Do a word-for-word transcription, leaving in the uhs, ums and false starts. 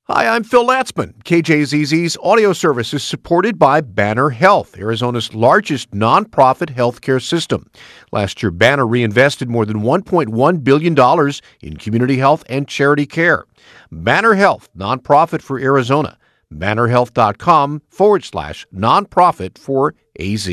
Hi, I'm Phil Latzman. K J Z Z's audio service is supported by Banner Health, Arizona's largest nonprofit healthcare system. Last year, Banner reinvested more than one point one billion dollars in community health and charity care. Banner Health, nonprofit for Arizona. bannerhealth.com forward slash nonprofit for A Z.